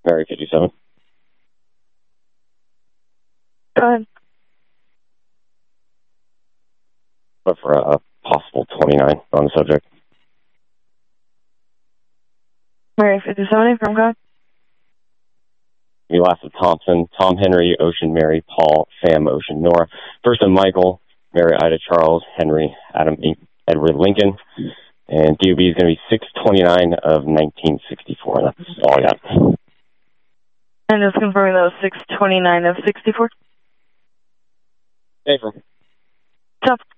Mary 57. Go ahead. But for a possible 29 on the subject. Mary 57, from God. You last of Thompson, Tom Henry, Ocean Mary, Paul, Sam, Ocean Nora. First of Michael, Mary Ida Charles, Henry, Adam Edward Lincoln. And DOB is going to be 6/29 of 1964. That's all I got. And just confirming that was 6/29 of 64. Safer. Tough.